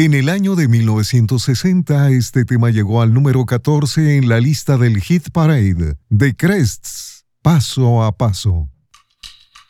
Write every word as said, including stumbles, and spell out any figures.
En el año de mil novecientos sesenta, este tema llegó al número catorce en la lista del Hit Parade, The Crests, Paso a Paso.